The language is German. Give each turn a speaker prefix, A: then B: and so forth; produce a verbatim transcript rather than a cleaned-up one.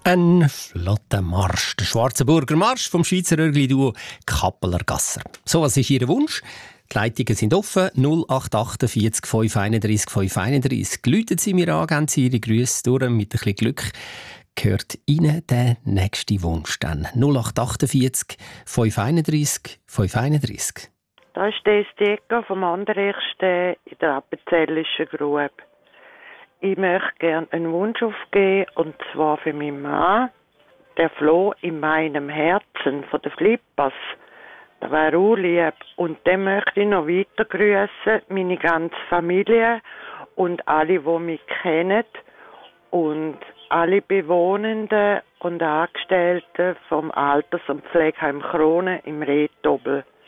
A: Ein flotter Marsch, der Schwarzenburger Marsch vom Schweizer Rögli-Duo Kappeler Gasser. So, was ist Ihr Wunsch? Die Leitungen sind offen, null acht achtundvierzig fünf einunddreissig fünf einunddreissig. Läuten Sie mir an, geben Sie Ihre Grüße durch, mit ein bisschen Glück gehört Ihnen der nächste Wunsch dann. null acht achtundvierzig fünf einunddreissig fünf einunddreissig.
B: Das ist der Sticker vom Anderechsten in der Appenzellischen Grube. Ich möchte gerne einen Wunsch aufgeben, und zwar für meinen Mann, der Flo in meinem Herzen von den Flippers. Das wäre auch lieb. Und dann möchte ich noch weiter grüßen, meine ganze Familie und alle, die mich kennen und alle Bewohnenden und Angestellten vom Alters- und Pflegeheim Krone im Rehdoppel.